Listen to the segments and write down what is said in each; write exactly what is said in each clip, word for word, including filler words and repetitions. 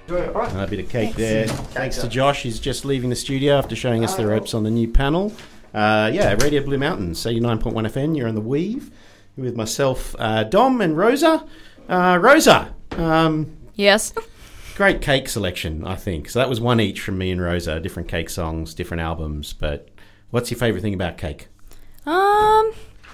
And a bit of cake there. Thanks to Josh. He's just leaving the studio after showing us the ropes on the new panel. Uh, yeah, Radio Blue Mountains, eighty-nine point one F M. You're on the Weave. You're with myself, uh, Dom, and Rosa. Uh, Rosa. Um, yes. Great cake selection, I think. So that was one each from me and Rosa. Different cake songs, different albums. But what's your favourite thing about cake? Um,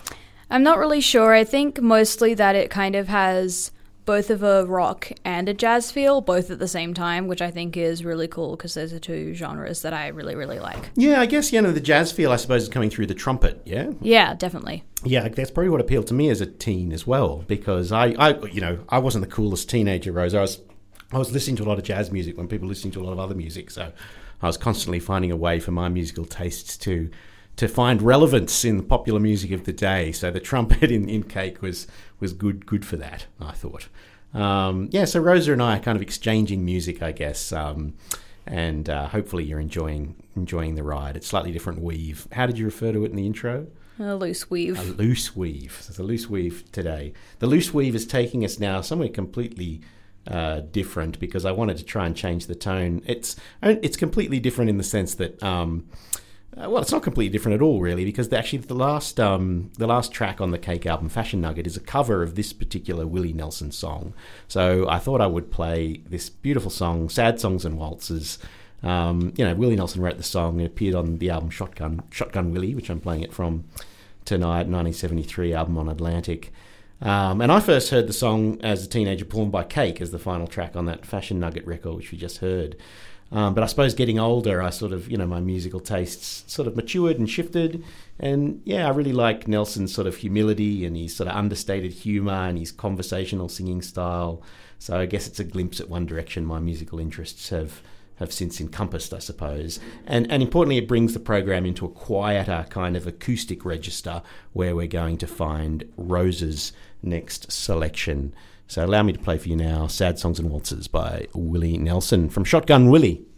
I'm not really sure. I think mostly that it kind of has both of a rock and a jazz feel, both at the same time, which I think is really cool because those are two genres that I really, really like. Yeah, I guess, you know, the jazz feel, I suppose, is coming through the trumpet, yeah? Yeah, definitely. Yeah, that's probably what appealed to me as a teen as well, because I, I you know, I wasn't the coolest teenager, Rose. I was, I was listening to a lot of jazz music when people were listening to a lot of other music, so I was constantly finding a way for my musical tastes to to find relevance in the popular music of the day. So the trumpet in, in Cake was was good good for that, I thought. Um, yeah, so Rosa and I are kind of exchanging music, I guess, um, and uh, hopefully you're enjoying enjoying the ride. It's slightly different weave. How did you refer to it in the intro? A loose weave. A loose weave. So it's a loose weave today. The loose weave is taking us now somewhere completely uh, different because I wanted to try and change the tone. It's it's completely different in the sense that... Um, Uh, well, it's not completely different at all, really, because the, actually the last um, the last track on the Cake album, Fashion Nugget, is a cover of this particular Willie Nelson song. So I thought I would play this beautiful song, Sad Songs and Waltzes. Um, you know, Willie Nelson wrote the song. It appeared on the album Shotgun Shotgun Willie, which I'm playing it from tonight, nineteen seventy-three album on Atlantic. Um, and I first heard the song as a teenager, performed by Cake, as the final track on that Fashion Nugget record, which we just heard. Um, but I suppose getting older, I sort of, you know, my musical tastes sort of matured and shifted. And yeah, I really like Nelson's sort of humility and his sort of understated humour and his conversational singing style. So I guess it's a glimpse at one direction my musical interests have, have since encompassed, I suppose. And, and importantly, it brings the program into a quieter kind of acoustic register where we're going to find Rosa's next selection. So allow me to play for you now Sad Songs and Waltzes by Willie Nelson from Shotgun Willie.